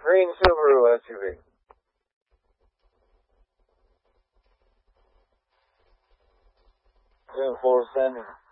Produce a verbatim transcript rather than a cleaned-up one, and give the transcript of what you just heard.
Green Subaru S U V. ten four standing.